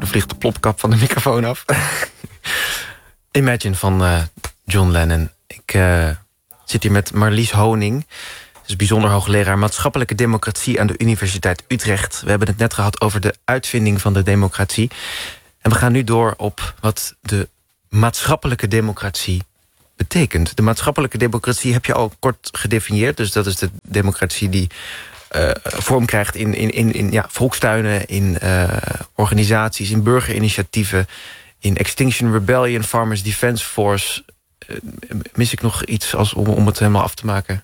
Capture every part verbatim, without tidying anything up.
vliegt de plopkap van de microfoon af. Imagine van uh, John Lennon. Ik uh, zit hier met Marlies Honing. Ze is bijzonder hoogleraar maatschappelijke democratie aan de Universiteit Utrecht. We hebben het net gehad over de uitvinding van de democratie. En we gaan nu door op wat de maatschappelijke democratie betekent. De maatschappelijke democratie heb je al kort gedefinieerd. Dus dat is de democratie die uh, vorm krijgt in, in, in, in ja, volkstuinen, in uh, organisaties, in burgerinitiatieven, in Extinction Rebellion, Farmers Defence Force. Uh, mis ik nog iets als, om, om het helemaal af te maken?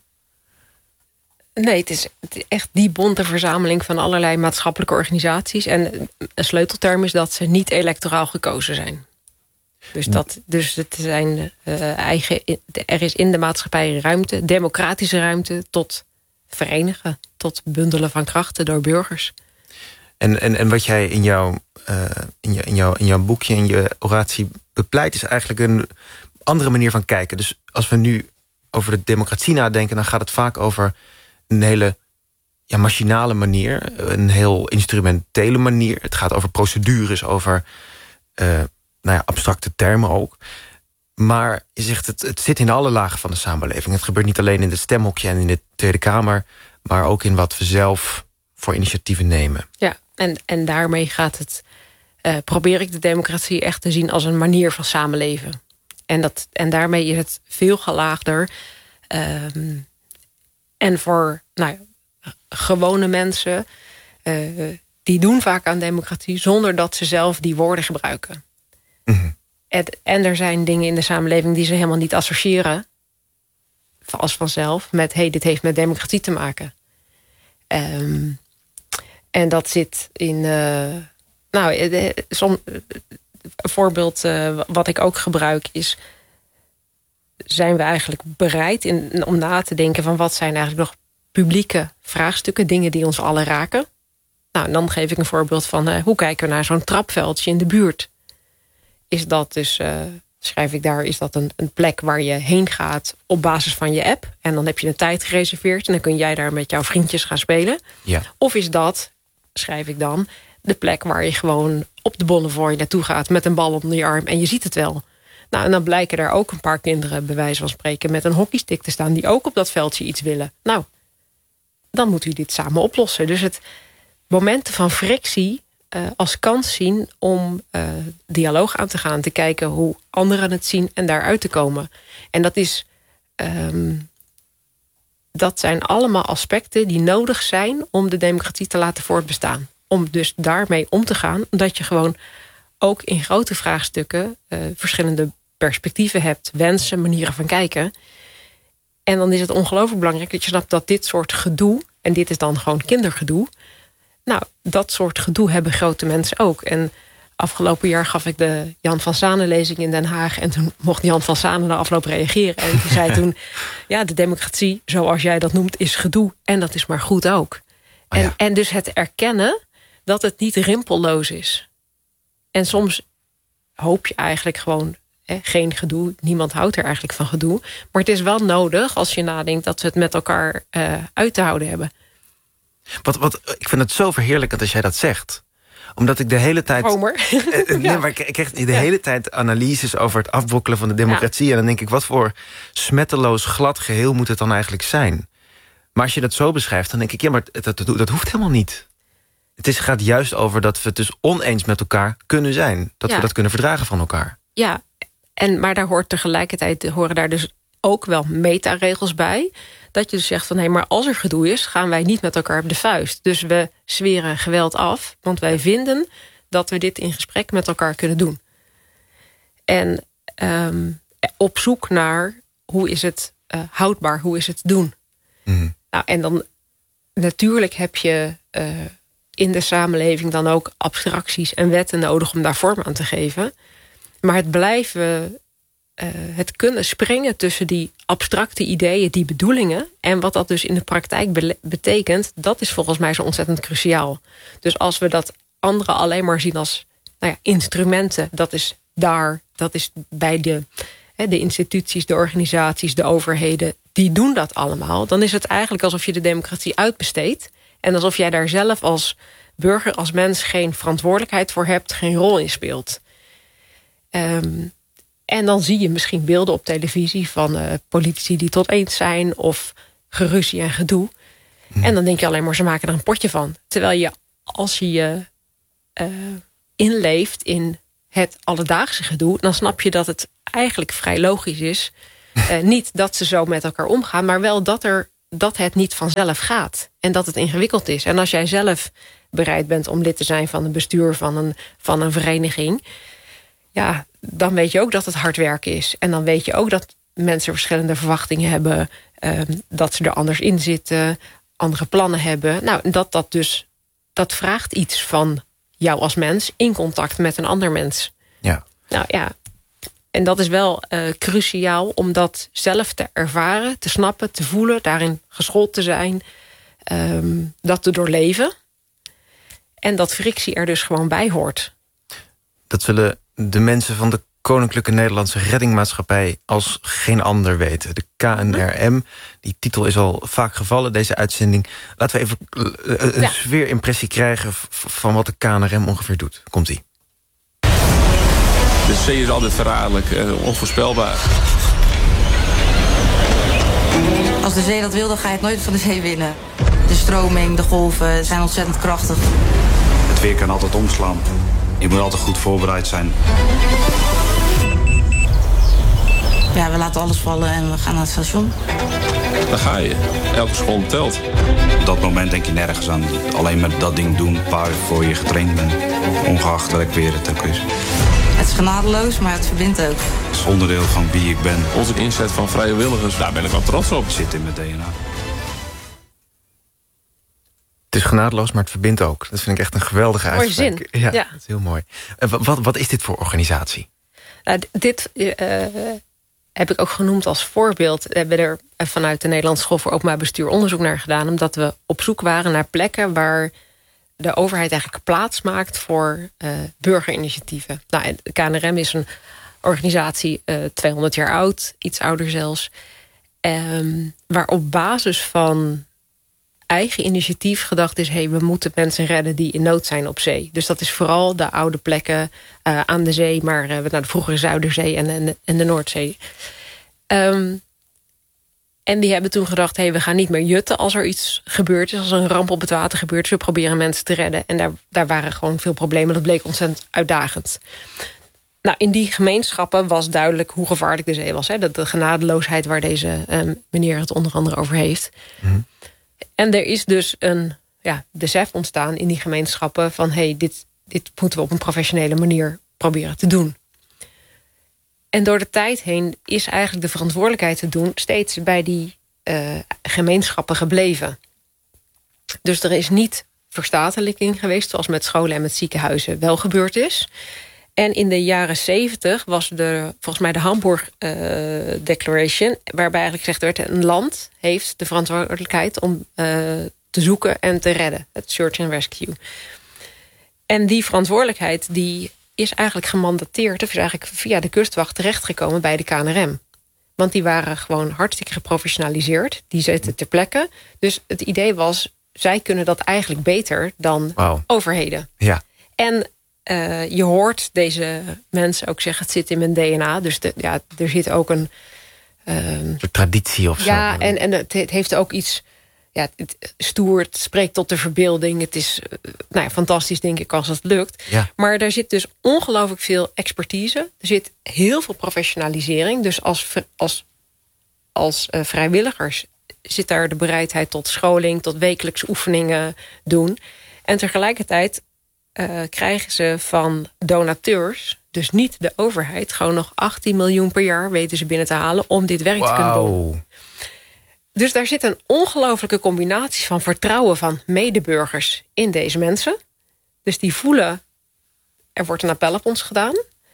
Nee, het is, het is echt die bonte verzameling van allerlei maatschappelijke organisaties. En een sleutelterm is dat ze niet electoraal gekozen zijn. Dus, dat, dus het zijn uh, eigen, er is in de maatschappij ruimte, democratische ruimte, tot verenigen, tot bundelen van krachten door burgers. En, en, en wat jij in jouw, uh, in, je, in, jouw, in jouw boekje, in je oratie bepleit, is eigenlijk een andere manier van kijken. Dus als we nu over de democratie nadenken, dan gaat het vaak over een hele ja, machinale manier, een heel instrumentele manier. Het gaat over procedures, over uh, nou ja, abstracte termen ook. Maar je zegt, het, het zit in alle lagen van de samenleving. Het gebeurt niet alleen in het stemhokje en in de Tweede Kamer, maar ook in wat we zelf voor initiatieven nemen. Ja, en, en daarmee gaat het, uh, probeer ik de democratie echt te zien als een manier van samenleven. En, dat, en daarmee is het veel gelaagder. Um, en voor nou ja, gewone mensen, uh, die doen vaak aan democratie zonder dat ze zelf die woorden gebruiken. Mm-hmm. En, en er zijn dingen in de samenleving die ze helemaal niet associëren als vanzelf met, hey, dit heeft met democratie te maken. Um, en dat zit in, uh, nou, som, een voorbeeld uh, wat ik ook gebruik is, zijn we eigenlijk bereid in, om na te denken van wat zijn eigenlijk nog publieke vraagstukken, dingen die ons allen raken. Nou, en dan geef ik een voorbeeld van uh, hoe kijken we naar zo'n trapveldje in de buurt. Is dat dus, uh, schrijf ik daar, is dat een, een plek waar je heen gaat op basis van je app. En dan heb je een tijd gereserveerd en dan kun jij daar met jouw vriendjes gaan spelen. Ja. Of is dat, schrijf ik dan, de plek waar je gewoon op de Bonnefoy naartoe gaat met een bal onder je arm en je ziet het wel. Nou, en dan blijken daar ook een paar kinderen, bij wijze van spreken, met een hockeystick te staan die ook op dat veldje iets willen. Nou, dan moet u dit samen oplossen. Dus het momenten van frictie uh, als kans zien om uh, dialoog aan te gaan, te kijken hoe anderen het zien en daaruit te komen. En dat is, um, dat zijn allemaal aspecten die nodig zijn om de democratie te laten voortbestaan. Om dus daarmee om te gaan, omdat je gewoon ook in grote vraagstukken uh, verschillende perspectieven hebt, wensen, manieren van kijken. En dan is het ongelooflijk belangrijk dat je snapt dat dit soort gedoe, en dit is dan gewoon kindergedoe, nou, dat soort gedoe hebben grote mensen ook. En afgelopen jaar gaf ik de Jan van Sanen lezing in Den Haag en toen mocht Jan van Sanen na afloop reageren. En die zei toen, ja, de democratie, zoals jij dat noemt, is gedoe. En dat is maar goed ook. Oh ja. en, en dus het erkennen dat het niet rimpelloos is. En soms hoop je eigenlijk gewoon hè, geen gedoe. Niemand houdt er eigenlijk van gedoe. Maar het is wel nodig als je nadenkt dat we het met elkaar uh, uit te houden hebben. Wat, wat, ik vind het zo verheerlijkend als jij dat zegt. Omdat ik de hele tijd... Homer. Uh, nee, ja. maar ik, ik krijg de ja. hele tijd analyses over het afbrokkelen van de democratie. Ja. En dan denk ik, wat voor smetteloos glad geheel moet het dan eigenlijk zijn? Maar als je dat zo beschrijft, dan denk ik, ja, maar dat, dat, dat hoeft helemaal niet. Het is, gaat juist over dat we het dus oneens met elkaar kunnen zijn. Dat ja. we dat kunnen verdragen van elkaar. Ja, en, maar daar hoort tegelijkertijd horen daar dus ook wel metaregels bij. Dat je dus zegt van, hé, maar als er gedoe is, gaan wij niet met elkaar op de vuist. Dus we zweren geweld af, want wij vinden dat we dit in gesprek met elkaar kunnen doen. En um, op zoek naar hoe is het uh, houdbaar, hoe is het doen. Mm. Nou, en dan natuurlijk heb je uh, in de samenleving dan ook abstracties en wetten nodig om daar vorm aan te geven. Maar het blijven, uh, het kunnen springen tussen die abstracte ideeën, die bedoelingen, en wat dat dus in de praktijk be- betekent, dat is volgens mij zo ontzettend cruciaal. Dus als we dat anderen alleen maar zien als nou ja, instrumenten, dat is daar, dat is bij de, hè, de instituties, de organisaties, de overheden, die doen dat allemaal. Dan is het eigenlijk alsof je de democratie uitbesteedt en alsof jij daar zelf als burger als mens geen verantwoordelijkheid voor hebt, geen rol in speelt. Um, en dan zie je misschien beelden op televisie van uh, politici die tot eens zijn of geruzie en gedoe. Hmm. En dan denk je alleen maar, ze maken er een potje van. Terwijl je, als je je uh, inleeft in het alledaagse gedoe, dan snap je dat het eigenlijk vrij logisch is. Uh, niet dat ze zo met elkaar omgaan, maar wel dat, er, dat het niet vanzelf gaat. En dat het ingewikkeld is. En als jij zelf bereid bent om lid te zijn van een bestuur van een, van een vereniging, ja, dan weet je ook dat het hard werken is. En dan weet je ook dat mensen verschillende verwachtingen hebben, uh, dat ze er anders in zitten, andere plannen hebben. Nou, dat dat dus, dat vraagt iets van jou als mens in contact met een ander mens. Ja. Nou ja, en dat is wel uh, cruciaal om dat zelf te ervaren, te snappen, te voelen, daarin geschoold te zijn, um, dat te doorleven. En dat frictie er dus gewoon bij hoort. Dat zullen de mensen van de Koninklijke Nederlandse Reddingmaatschappij als geen ander weten. De K N R M, die titel is al vaak gevallen, deze uitzending. Laten we even een ja. sfeerimpressie krijgen van wat de K N R M ongeveer doet. Komt-ie. De zee is altijd verraderlijk, onvoorspelbaar. Als de zee dat wil, dan ga je het nooit van de zee winnen. De stroming, de golven zijn ontzettend krachtig. Het weer kan altijd omslaan. Je moet altijd goed voorbereid zijn. Ja, we laten alles vallen en we gaan naar het station. Daar ga je. Elke seconde telt. Op dat moment denk je nergens aan. Alleen maar dat ding doen, waar je voor je getraind bent. Ongeacht welk weer het ook is. Het is genadeloos, maar het verbindt ook. Het is onderdeel van wie ik ben. Onze inzet van vrijwilligers, daar ben ik wel trots op. Het zit in mijn D N A. Het is genadeloos, maar het verbindt ook. Dat vind ik echt een geweldige uitspraak. Mooie zin. Ja, ja, dat is heel mooi. Uh, wat, wat is dit voor organisatie? Uh, dit uh, heb ik ook genoemd als voorbeeld. We hebben er vanuit de Nederlandse School voor Openbaar Bestuur onderzoek naar gedaan, omdat we op zoek waren naar plekken waar de overheid eigenlijk plaats maakt voor uh, burgerinitiatieven. Nou, de K N R M is een organisatie uh, tweehonderd jaar oud, iets ouder zelfs, um, waar op basis van eigen initiatief gedacht is, hey, we moeten mensen redden die in nood zijn op zee. Dus dat is vooral de oude plekken uh, aan de zee, maar uh, naar de vroegere Zuiderzee en, en, en de Noordzee. Um, en die hebben toen gedacht, hey, we gaan niet meer jutten als er iets gebeurd is, als er een ramp op het water gebeurt. Dus we proberen mensen te redden. En daar, daar waren gewoon veel problemen. Dat bleek ontzettend uitdagend. Nou, in die gemeenschappen was duidelijk hoe gevaarlijk de zee was. Hè? Dat de genadeloosheid waar deze um, meneer het onder andere over heeft. Mm. En er is dus een ja, besef ontstaan in die gemeenschappen van, hey, dit, dit moeten we op een professionele manier proberen te doen. En door de tijd heen is eigenlijk de verantwoordelijkheid te doen steeds bij die uh, gemeenschappen gebleven. Dus er is niet verstatelijking geweest, zoals met scholen en met ziekenhuizen wel gebeurd is. En in de jaren zeventig was er volgens mij de Hamburg uh, Declaration, waarbij eigenlijk gezegd werd, een land heeft de verantwoordelijkheid om uh, te zoeken en te redden. Het search and rescue. En die verantwoordelijkheid die is eigenlijk gemandateerd, of is eigenlijk via de kustwacht terechtgekomen bij de K N R M. Want die waren gewoon hartstikke geprofessionaliseerd. Die zitten ter plekke. Dus het idee was, zij kunnen dat eigenlijk beter dan wow. overheden. Ja. En uh, je hoort deze mensen ook zeggen, het zit in mijn D N A. Dus de, ja, er zit ook een Uh, een soort traditie of zo. Ja, en, en het, het heeft ook iets ja, het, stoer, het spreekt tot de verbeelding. Het is uh, nou ja, fantastisch, denk ik, als het lukt. Ja. Maar daar zit dus ongelooflijk veel expertise. Er zit heel veel professionalisering. Dus als, als, als uh, vrijwilligers zit daar de bereidheid tot scholing, tot wekelijkse oefeningen doen. En tegelijkertijd uh, krijgen ze van donateurs, dus niet de overheid, gewoon nog achttien miljoen per jaar weten ze binnen te halen om dit werk wow. te kunnen doen. Dus daar zit een ongelofelijke combinatie van vertrouwen van medeburgers in deze mensen. Dus die voelen, er wordt een appel op ons gedaan.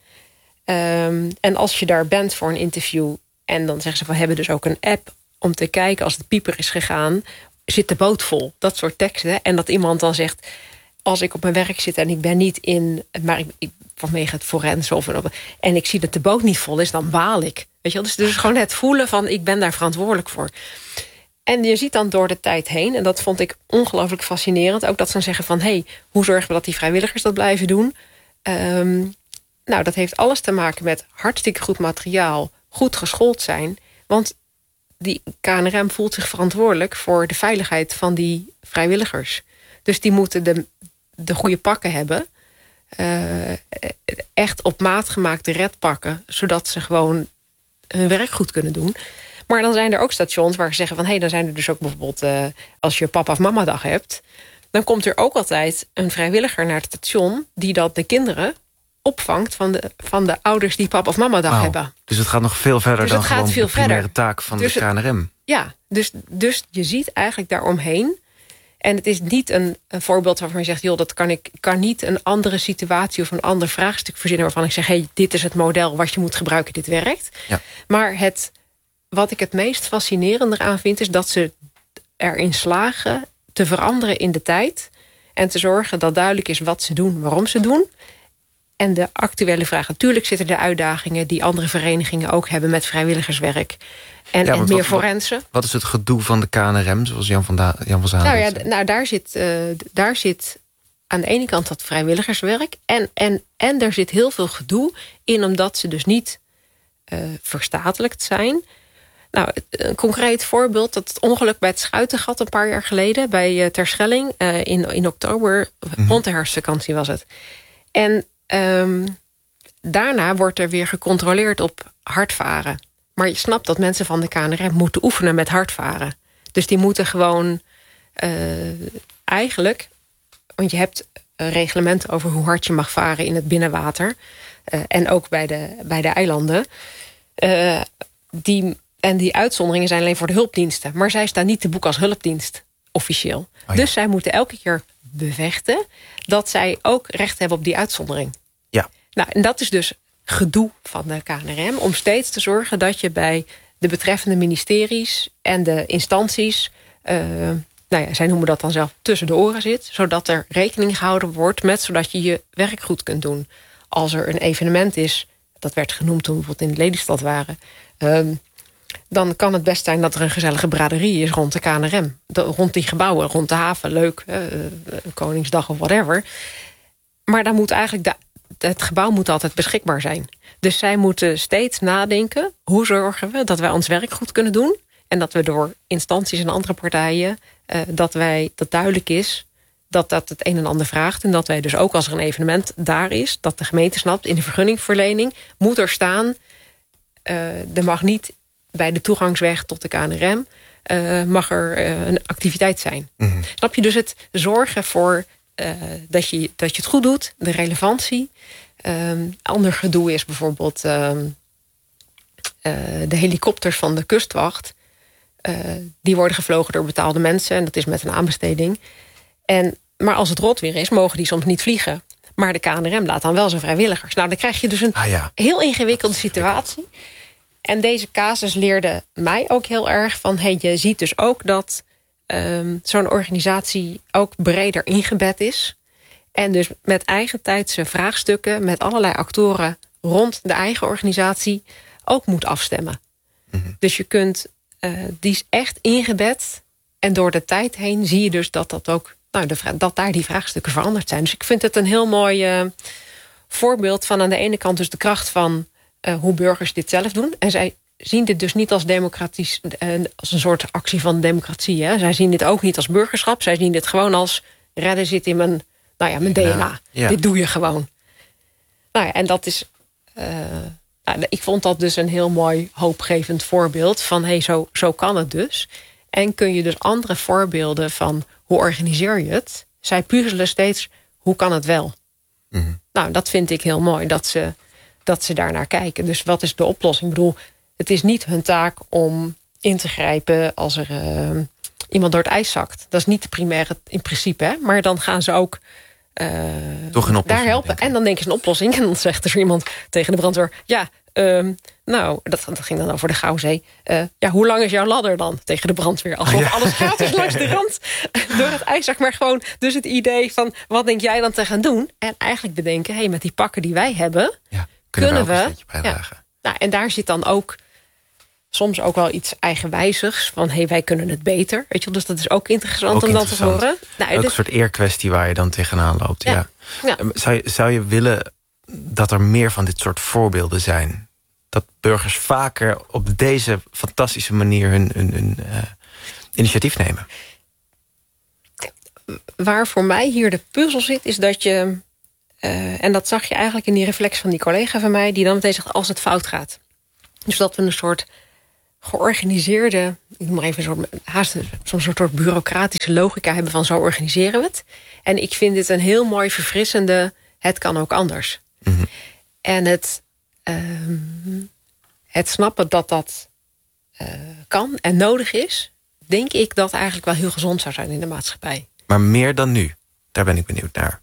Um, en als je daar bent voor een interview en dan zeggen ze, we hebben dus ook een app om te kijken als de pieper is gegaan, zit de boot vol. Dat soort teksten. En dat iemand dan zegt, als ik op mijn werk zit en ik ben niet in, maar ik, ik vanwege het forensen of en ik zie dat de boot niet vol is, dan baal ik. Weet je wel? Dus, dus gewoon het voelen van, ik ben daar verantwoordelijk voor. En je ziet dan door de tijd heen, en dat vond ik ongelooflijk fascinerend, ook dat ze dan zeggen van, hé, hey, hoe zorgen we dat die vrijwilligers dat blijven doen? Um, nou, dat heeft alles te maken met hartstikke goed materiaal, goed geschoold zijn. Want die K N R M voelt zich verantwoordelijk voor de veiligheid van die vrijwilligers. Dus die moeten de, de goede pakken hebben. Uh, echt op maat gemaakte redpakken, zodat ze gewoon hun werk goed kunnen doen. Maar dan zijn er ook stations waar ze zeggen van, hé, hey, dan zijn er dus ook bijvoorbeeld, uh, als je papa of mama dag hebt, dan komt er ook altijd een vrijwilliger naar het station die dat de kinderen opvangt van de, van de ouders die papa of mama dag wow. hebben. Dus het gaat nog veel verder dus dan gewoon veel de primaire verder. taak van dus de K N R M. Het, ja, dus, dus je ziet eigenlijk daaromheen. En het is niet een, een voorbeeld waarvan je zegt, joh, dat kan ik kan niet een andere situatie of een ander vraagstuk verzinnen waarvan ik zeg, hé, hey, dit is het model wat je moet gebruiken, dit werkt. Ja. Maar het, wat ik het meest fascinerende aan vind, is dat ze erin slagen te veranderen in de tijd en te zorgen dat duidelijk is wat ze doen, waarom ze doen. En de actuele vraag. Natuurlijk zitten er uitdagingen die andere verenigingen ook hebben met vrijwilligerswerk. En, ja, en meer wat, forensen. Wat, wat is het gedoe van de K N R M, zoals Jan van, da Jan van Zaan? Nou ja, nou, daar, zit, uh, daar zit aan de ene kant dat vrijwilligerswerk. En, en, en er zit heel veel gedoe in, omdat ze dus niet uh, verstatelijkt zijn. Nou, een concreet voorbeeld, dat het ongeluk bij het Schuitengat een paar jaar geleden, bij uh, Terschelling, uh, in, in oktober, mm-hmm. rond de herfstvakantie was het. En um, daarna wordt er weer gecontroleerd op hardvaren. Maar je snapt dat mensen van de K N R M moeten oefenen met hardvaren. Dus die moeten gewoon uh, eigenlijk, want je hebt reglementen over hoe hard je mag varen in het binnenwater. Uh, en ook bij de, bij de eilanden. Uh, die, en die uitzonderingen zijn alleen voor de hulpdiensten. Maar zij staan niet te boek als hulpdienst, officieel. Oh ja. Dus zij moeten elke keer bevechten dat zij ook recht hebben op die uitzondering. Ja. Nou, en dat is dus gedoe van de K N R M, om steeds te zorgen dat je bij de betreffende ministeries en de instanties, uh, nou ja, zij noemen dat dan zelf, tussen de oren zit, zodat er rekening gehouden wordt met, zodat je je werk goed kunt doen. Als er een evenement is, dat werd genoemd toen we bijvoorbeeld in Lelystad waren, uh, dan kan het best zijn dat er een gezellige braderie is rond de K N R M. De, rond die gebouwen, rond de haven, leuk, uh, Koningsdag of whatever. Maar dan moet eigenlijk de het gebouw moet altijd beschikbaar zijn. Dus zij moeten steeds nadenken, hoe zorgen we dat wij ons werk goed kunnen doen, en dat we door instanties en andere partijen, uh, dat wij dat duidelijk is dat dat het een en ander vraagt, en dat wij dus ook als er een evenement daar is, dat de gemeente snapt, in de vergunningverlening moet er staan, uh, er mag niet bij de toegangsweg tot de K N R M uh, mag er uh, een activiteit zijn. Mm-hmm. Snap je? Dus het zorgen voor Uh, dat, je, dat je het goed doet, de relevantie. Um, ander gedoe is bijvoorbeeld um, uh, de helikopters van de kustwacht. Uh, die worden gevlogen door betaalde mensen, en dat is met een aanbesteding. En, maar als het rot weer is, mogen die soms niet vliegen. Maar de K N R M laat dan wel zijn vrijwilligers. Nou, dan krijg je dus een ah, ja. heel ingewikkelde situatie. En deze casus leerde mij ook heel erg van, hey, je ziet dus ook dat Um, zo'n organisatie ook breder ingebed is. En dus met eigentijdse vraagstukken, met allerlei actoren rond de eigen organisatie ook moet afstemmen. Mm-hmm. Dus je kunt, uh, die is echt ingebed. En door de tijd heen zie je dus dat dat ook, nou, de, dat daar die vraagstukken veranderd zijn. Dus ik vind het een heel mooi uh, voorbeeld van aan de ene kant dus de kracht van uh, hoe burgers dit zelf doen. En zij zien dit dus niet als democratisch, als een soort actie van democratie. Hè? Zij zien dit ook niet als burgerschap. Zij zien dit gewoon als redden zit in mijn, nou ja, mijn D N A. Ja, ja. Dit doe je gewoon. Nou ja, en dat is, uh, nou, ik vond dat dus een heel mooi hoopgevend voorbeeld van, hey, zo, zo kan het dus. En kun je dus andere voorbeelden van hoe organiseer je het? Zij puzzelen steeds, hoe kan het wel? Mm-hmm. Nou, dat vind ik heel mooi, dat ze, dat ze daarnaar kijken. Dus wat is de oplossing? Ik bedoel, het is niet hun taak om in te grijpen als er uh, iemand door het ijs zakt. Dat is niet de primaire in principe. Hè? Maar dan gaan ze ook uh, Toch een daar helpen. En dan denken ze een oplossing. En dan zegt er iemand tegen de brandweer, ja, um, nou, dat, dat ging dan over de Gouwzee. Uh, ja, hoe lang is jouw ladder dan? Tegen de brandweer. Alsof ja. alles gratis langs de rand door het ijs zakt. Maar gewoon dus het idee van, wat denk jij dan te gaan doen? En eigenlijk bedenken, hé, hey, met die pakken die wij hebben, ja, kunnen, kunnen we... we ja, nou, en daar zit dan ook soms ook wel iets eigenwijzigs. Van, hé, hey, wij kunnen het beter. Weet je, dus dat is ook interessant ook om interessant. dat te horen. Nou, ook dit... een soort eerkwestie waar je dan tegenaan loopt. Ja. Ja. Ja. Zou, je, zou je willen dat er meer van dit soort voorbeelden zijn? Dat burgers vaker op deze fantastische manier hun, hun, hun uh, initiatief nemen? Waar voor mij hier de puzzel zit, is dat je... Uh, en dat zag je eigenlijk in die reflex van die collega van mij... die dan meteen zegt, als het fout gaat. Dus dat we een soort georganiseerde... ik noem maar even een soort, haast zo'n soort bureaucratische logica hebben... van zo organiseren we het. En ik vind dit een heel mooi verfrissende... het kan ook anders. Mm-hmm. En het, uh, het snappen dat dat uh, kan en nodig is... denk ik dat eigenlijk wel heel gezond zou zijn in de maatschappij. Maar meer dan nu? Daar ben ik benieuwd naar.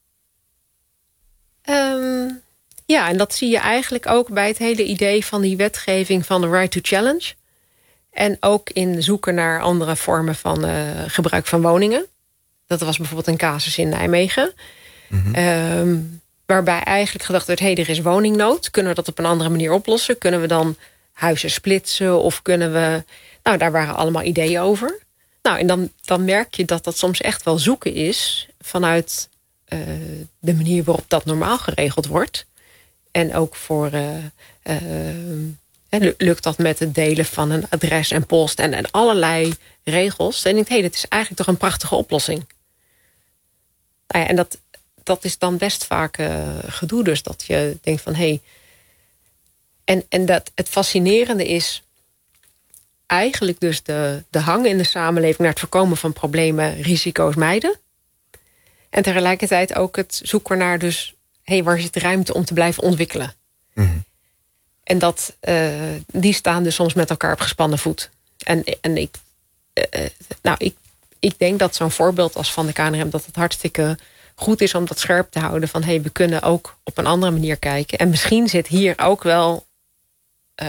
Um, ja, en dat zie je eigenlijk ook bij het hele idee van die wetgeving van de right to challenge. En ook in zoeken naar andere vormen van uh, gebruik van woningen. Dat was bijvoorbeeld een casus in Nijmegen. Mm-hmm. Um, waarbij eigenlijk gedacht werd, hé, hey, er is woningnood. Kunnen we dat op een andere manier oplossen? Kunnen we dan huizen splitsen? Of kunnen we... Nou, daar waren allemaal ideeën over. Nou, en dan, dan merk je dat dat soms echt wel zoeken is... vanuit uh, de manier waarop dat normaal geregeld wordt. En ook voor... Uh, uh, lukt dat met het delen van een adres en post... en, en allerlei regels. En ik denk, hé, hey, dit is eigenlijk toch een prachtige oplossing. Nou ja, en dat, dat is dan best vaak uh, gedoe. Dus dat je denkt van, hé... Hey, en, en dat het fascinerende is... eigenlijk dus de, de hang in de samenleving... naar het voorkomen van problemen, risico's mijden. En tegelijkertijd ook het zoeken naar dus... hé, hey, waar zit de ruimte om te blijven ontwikkelen? Mm-hmm. En dat, uh, die staan dus soms met elkaar op gespannen voet. En, en ik, uh, nou, ik, ik denk dat zo'n voorbeeld als van de K N R M... dat het hartstikke goed is om dat scherp te houden... van hé, hey, we kunnen ook op een andere manier kijken. En misschien zit hier ook wel... Uh,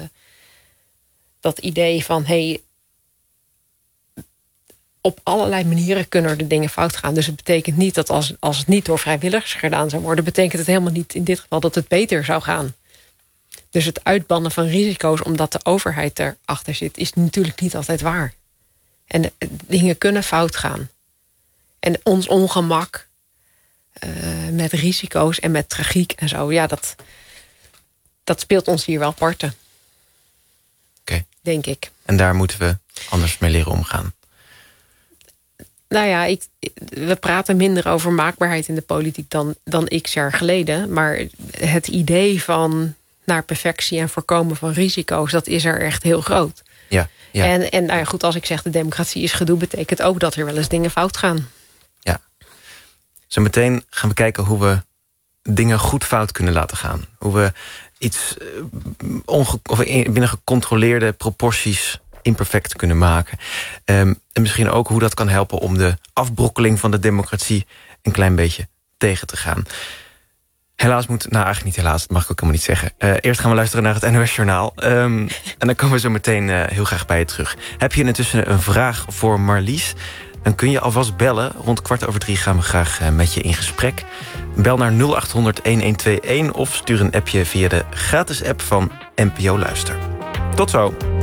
dat idee van, hé, hey, op allerlei manieren kunnen er de dingen fout gaan. Dus het betekent niet dat als, als het niet door vrijwilligers gedaan zou worden... betekent het helemaal niet in dit geval dat het beter zou gaan. Dus het uitbannen van risico's omdat de overheid erachter zit... is natuurlijk niet altijd waar. En de, dingen kunnen fout gaan. En ons ongemak uh, met risico's en met tragiek en zo... ja, dat, dat speelt ons hier wel parten. Okay. Denk ik. En daar moeten we anders mee leren omgaan. Nou ja, ik, we praten minder over maakbaarheid in de politiek dan, dan x jaar geleden. Maar het idee van naar perfectie en voorkomen van risico's... dat is er echt heel groot. Ja, ja. En, en nou ja, goed, als ik zeg de democratie is gedoe... betekent ook dat er wel eens dingen fout gaan. Ja. Zometeen gaan we kijken hoe we dingen goed fout kunnen laten gaan. Hoe we iets onge- of binnen gecontroleerde proporties imperfect kunnen maken. Um, en misschien ook hoe dat kan helpen om de afbrokkeling van de democratie een klein beetje tegen te gaan. Helaas moet, nou eigenlijk niet helaas, dat mag ik ook helemaal niet zeggen. Uh, eerst gaan we luisteren naar het N O S-journaal. Um, en dan komen we zo meteen uh, heel graag bij je terug. Heb je intussen een vraag voor Marlies? Dan kun je alvast bellen. Rond kwart over drie gaan we graag uh, met je in gesprek. Bel naar nul acht honderd een een twee een of stuur een appje via de gratis app van N P O Luister. Tot zo!